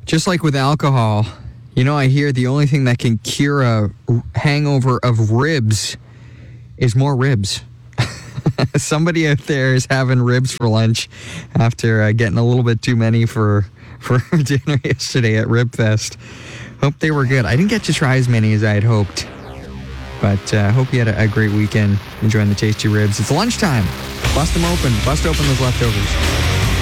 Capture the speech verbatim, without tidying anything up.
Just like with alcohol, you know, I hear the only thing that can cure a hangover of ribs is more ribs. Somebody out there is having ribs for lunch after uh, getting a little bit too many for for dinner yesterday at Rib Fest. Hope they were good. I didn't get to try as many as I had hoped, but I uh, hope you had a, a great weekend enjoying the tasty ribs. It's lunchtime. Bust them open. Bust open those leftovers.